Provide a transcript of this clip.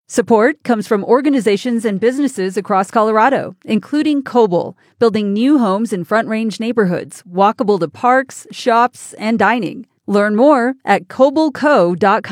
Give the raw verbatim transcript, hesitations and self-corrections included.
Support comes from organizations and businesses across Colorado, including Koble, building new homes in Front Range neighborhoods, walkable to parks, shops, and dining. Learn more at koble co dot com.